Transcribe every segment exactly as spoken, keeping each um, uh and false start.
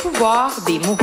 Pouvoir des mots.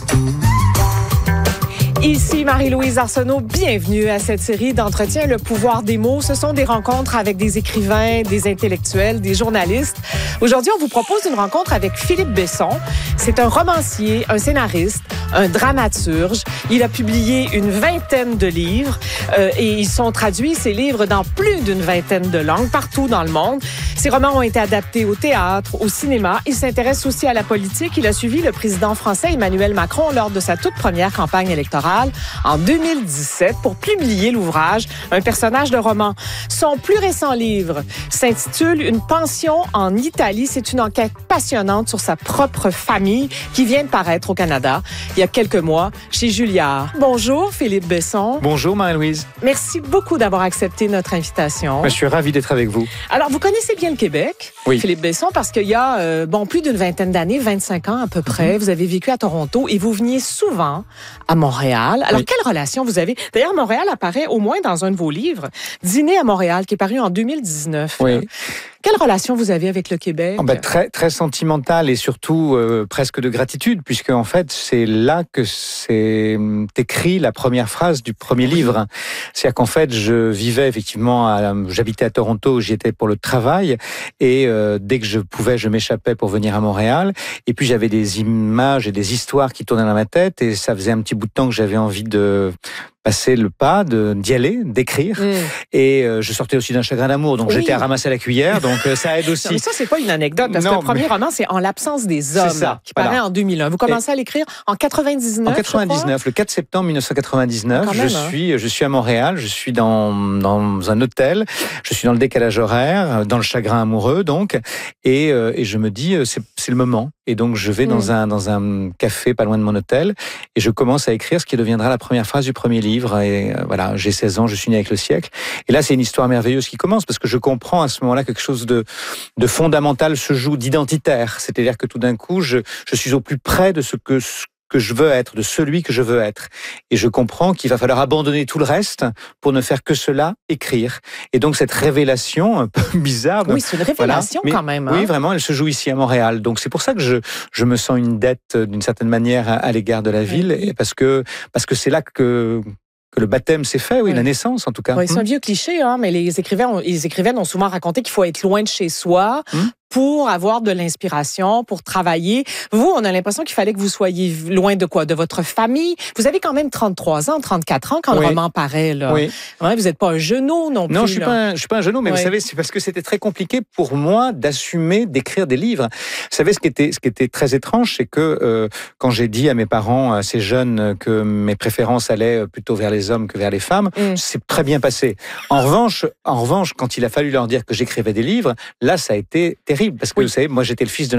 Ici Marie-Louise Arsenault, bienvenue à cette série d'entretiens Le pouvoir des mots. Ce sont des rencontres avec des écrivains, des intellectuels, des journalistes. Aujourd'hui, on vous propose une rencontre avec Philippe Besson. C'est un romancier, un scénariste, un dramaturge. Il a publié une vingtaine de livres euh, et ils sont traduits, ces livres, dans plus d'une vingtaine de langues, partout dans le monde. Ses romans ont été adaptés au théâtre, au cinéma. Il s'intéresse aussi à la politique. Il a suivi le président français Emmanuel Macron lors de sa toute première campagne électorale en deux mille dix-sept pour publier l'ouvrage Un personnage de roman. Son plus récent livre s'intitule Une pension en Italie. C'est une enquête passionnante sur sa propre famille qui vient de paraître au Canada il y a quelques mois chez Julliard. Bonjour Philippe Besson. Bonjour Marie-Louise. Merci beaucoup d'avoir accepté notre invitation. Je suis ravi d'être avec vous. Alors, vous connaissez bien le Québec, oui. Philippe Besson, parce qu'il y a euh, bon plus d'une vingtaine d'années, vingt-cinq ans à peu près, mm-hmm. vous avez vécu à Toronto et vous veniez souvent à Montréal. Alors, oui. quelle relation vous avez? D'ailleurs, Montréal apparaît au moins dans un de vos livres, Dîner à Montréal, qui est paru en deux mille dix-neuf. Oui. Quelle relation vous avez avec le Québec? Oh ben, très, très sentimentale et surtout euh, presque de gratitude, puisque en fait, c'est là que c'est écrit la première phrase du premier livre. C'est-à-dire qu'en fait, je vivais effectivement, à, j'habitais à Toronto, j'y étais pour le travail, et euh, dès que je pouvais, je m'échappais pour venir à Montréal. Et puis j'avais des images et des histoires qui tournaient dans ma tête, et ça faisait un petit bout de temps que j'avais envie de passer le pas, de, d'y aller, d'écrire. Mm. Et euh, je sortais aussi d'un chagrin d'amour, donc oui. j'étais à ramasser la cuillère, donc euh, ça aide aussi. Non, mais ça, c'est pas une anecdote, parce non, que le premier mais... roman, c'est En l'absence des hommes, ça, qui voilà. paraît en deux mille un. Vous commencez et... à l'écrire en quatre-vingt-dix-neuf, En quatre-vingt-dix-neuf, le quatre septembre mille neuf cent quatre-vingt-dix-neuf, même, je, hein. suis, je suis à Montréal, je suis dans, dans un hôtel, je suis dans le décalage horaire, dans le chagrin amoureux, donc, et, euh, et je me dis, c'est, c'est le moment. Et donc, je vais mm. dans, un, dans un café pas loin de mon hôtel, et je commence à écrire ce qui deviendra la première phrase du premier livre. Et euh, voilà, j'ai seize ans, je suis né avec le siècle. Et là, c'est une histoire merveilleuse qui commence, parce que je comprends à ce moment-là quelque chose de, de fondamental se joue, d'identitaire. C'est-à-dire que tout d'un coup, je, je suis au plus près de ce que... Ce que je veux être, de celui que je veux être. Et je comprends qu'il va falloir abandonner tout le reste pour ne faire que cela, écrire. Et donc cette révélation un peu bizarre... Oui, c'est une révélation voilà. quand même. Hein. Oui, vraiment, elle se joue ici à Montréal. Donc c'est pour ça que je, je me sens une dette d'une certaine manière à, à l'égard de la ville, oui. parce que, parce que c'est là que... que le baptême s'est fait, oui, oui, la naissance en tout cas. Oui, c'est un vieux cliché, hein, mais les écrivains, ont, les écrivains ont souvent raconté qu'il faut être loin de chez soi hum? pour avoir de l'inspiration, pour travailler. Vous, on a l'impression qu'il fallait que vous soyez loin de quoi? De votre famille. Vous avez quand même trente-trois ans, trente-quatre ans quand oui. le roman paraît. Là. Oui. Ouais, vous n'êtes pas un genou non plus. Non, je suis là. pas, un, je suis pas un genou, mais oui. vous savez, c'est parce que c'était très compliqué pour moi d'assumer d'écrire des livres. Vous savez, ce qui était, ce qui était très étrange, c'est que euh, quand j'ai dit à mes parents assez jeunes que mes préférences allaient plutôt vers les hommes que vers les femmes, mm. c'est très bien passé. En revanche, en revanche, quand il a fallu leur dire que j'écrivais des livres, là, ça a été terrible. Parce que oui. vous savez, moi, j'étais le fils de